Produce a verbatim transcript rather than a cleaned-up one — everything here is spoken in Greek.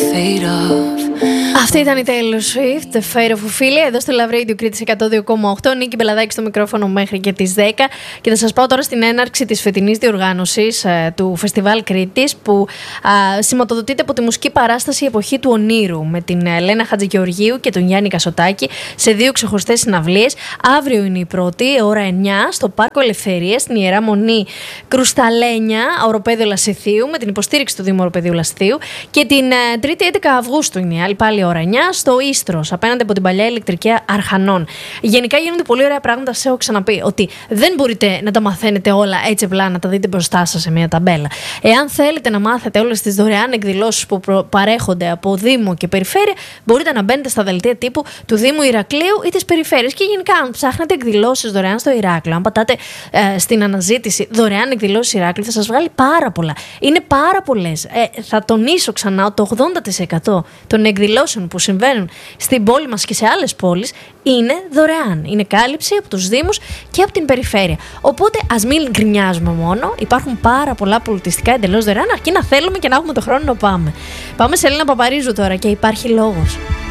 Αυτή ήταν η Taylor Swift, The Fate of Ophelia, εδώ στο Love Radio Κρήτης εκατό δύο κόμμα οκτώ. Νίκη Μπελαδάκη στο μικρόφωνο μέχρι και τις δέκα. Και θα σας πάω τώρα στην έναρξη της φετινής διοργάνωσης ε, του Φεστιβάλ Κρήτης, που ε, σηματοδοτείται από τη μουσική παράσταση Εποχή του Ονείρου, με την Ελένα Χατζηγεωργίου και τον Γιάννη Κασοτάκη σε δύο ξεχωριστές συναυλίες. Αύριο είναι η πρώτη, ώρα εννιά, στο Πάρκο Ελευθερίας, στην Ιερά Μονή Κρουσταλένια, Οροπέδιο Λασιθίου, με την υποστήριξη του Δήμου Οροπεδίου Λασιθίου. Και την ε, Τρίτη έντεκα Αυγούστου είναι η άλλη, πάλι ώρα εννιά, στο Ίστρος, απέναντι από την παλιά ηλεκτρική Αρχανών. Γενικά γίνονται πολύ ωραία πράγματα, σας έχω ξαναπεί, ότι δεν μπορείτε να τα μαθαίνετε όλα έτσι απλά, να τα δείτε μπροστά σας σε μια ταμπέλα. Εάν θέλετε να μάθετε όλες τις δωρεάν εκδηλώσεις που παρέχονται από Δήμο και Περιφέρεια, μπορείτε να μπαίνετε στα δελτία τύπου του Δήμου Ηρακλείου ή της Περιφέρειας. Και γενικά, αν ψάχνετε εκδηλώσεις δωρεάν στο Ηράκλειο, αν πατάτε ε, στην αναζήτηση δωρεάν εκδηλώσεις Ηράκλειο, θα σας βγάλει πάρα πολλά. Είναι πάρα πολλές. Ε, θα τονίσω ξανά ότι το ογδόντα τοις εκατό των εκδηλώσεων που συμβαίνουν στην πόλη μας και σε άλλες πόλεις είναι δωρεάν. Είναι κάλυψη από τους Δήμους και από την Περιφέρεια. Οπότε ας μην γκρινιάζουμε μόνο. Υπάρχουν πάρα πολλά πολιτιστικά εντελώς δωρεάν, αρκεί να θέλουμε και να έχουμε το χρόνο να πάμε. Πάμε σε Έλληνα Παπαρίζου τώρα και υπάρχει λόγος.